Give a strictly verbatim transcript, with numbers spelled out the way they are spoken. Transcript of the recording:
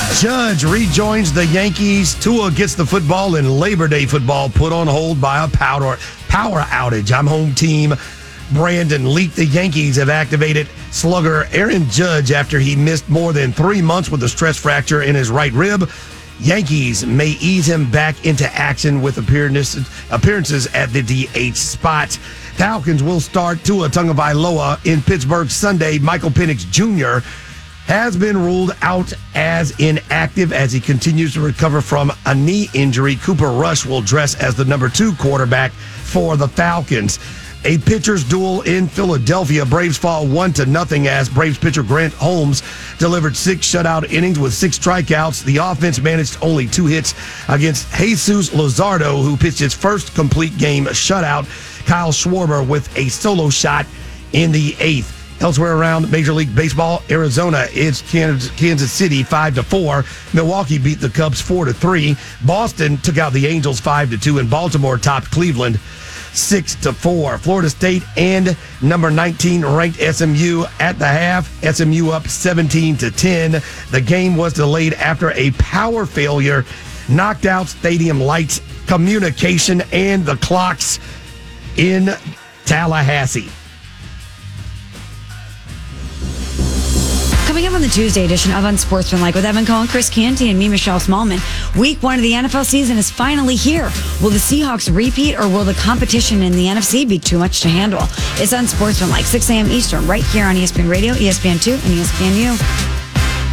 Judge rejoins the Yankees. Tua gets the football, and Labor Day football put on hold by a power, power outage. I'm home team. Brandon leaked the Yankees have activated slugger Aaron Judge after he missed more than three months with a stress fracture in his right rib. Yankees may ease him back into action with appearances, appearances at the D H spot. Falcons will start Tua Tagovailoa in Pittsburgh Sunday. Michael Penix Junior has been ruled out as inactive as he continues to recover from a knee injury. Cooper Rush will dress as the number two quarterback for the Falcons. A pitcher's duel in Philadelphia. Braves fall one to nothing as Braves pitcher Grant Holmes delivered six shutout innings with six strikeouts. The offense managed only two hits against Jesus Luzardo, who pitched his first complete game shutout. Kyle Schwarber with a solo shot in the eighth. Elsewhere around Major League Baseball, Arizona is Kansas City five to four. Milwaukee beat the Cubs four to three. Boston took out the Angels five to two, and Baltimore topped Cleveland six to four. Florida State and number nineteen ranked S M U at the half. S M U up seventeen to ten. The game was delayed after a power failure knocked out stadium lights, communication, and the clocks in Tallahassee. Coming up on the Tuesday edition of Unsportsmanlike with Evan Cohen, Chris Canty, and me, Michelle Smallman. Week one of the N F L season is finally here. Will the Seahawks repeat, or will the competition in the N F C be too much to handle? It's Unsportsmanlike, six a.m. Eastern, right here on E S P N Radio, E S P N two, and E S P N U.